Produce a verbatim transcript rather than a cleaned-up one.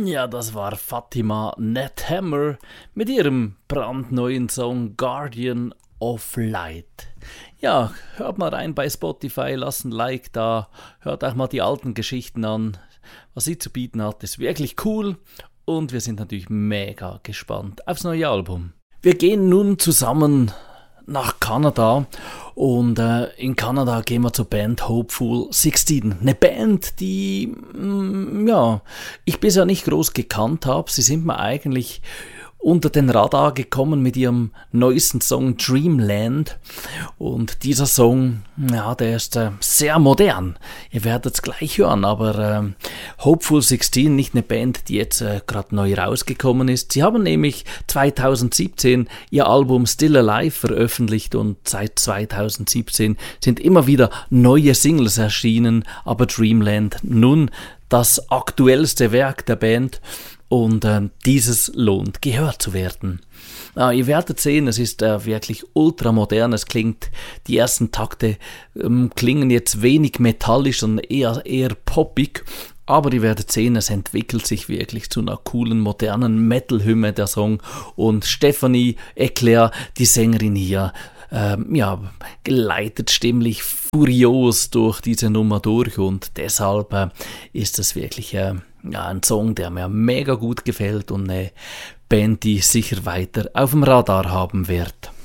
Ja, das war Fatima Nethammer mit ihrem brandneuen Song Guardian of Light. Ja, hört mal rein bei Spotify, lasst ein Like da, hört auch mal die alten Geschichten an. Was sie zu bieten hat, ist wirklich cool und wir sind natürlich mega gespannt aufs neue Album. Wir gehen nun zusammen nach Kanada und äh, in Kanada gehen wir zur Band Hopeful sixteen. Eine Band, die mh, ja, ich bisher nicht groß gekannt habe. Sie sind mir eigentlich unter den Radar gekommen mit ihrem neuesten Song Dreamland. Und dieser Song, ja, der ist äh, sehr modern. Ihr werdet es gleich hören, aber äh, Hopeful sixteen, nicht eine Band, die jetzt äh, gerade neu rausgekommen ist. Sie haben nämlich zweitausendsiebzehn ihr Album Still Alive veröffentlicht und seit zweitausendsiebzehn sind immer wieder neue Singles erschienen, aber Dreamland nun das aktuellste Werk der Band. Und äh, dieses lohnt, gehört zu werden. Äh, ihr werdet sehen, es ist äh, wirklich ultramodern. Es klingt, die ersten Takte ähm, klingen jetzt wenig metallisch, sondern eher, eher poppig. Aber ihr werdet sehen, es entwickelt sich wirklich zu einer coolen, modernen Metal-Hymne, der Song. Und Stephanie Eclair, die Sängerin hier, ähm, ja, geleitet stimmlich furios durch diese Nummer durch. Und deshalb äh, ist es wirklich äh, ja, ein Song, der mir mega gut gefällt und eine Band, die sicher weiter auf dem Radar haben wird.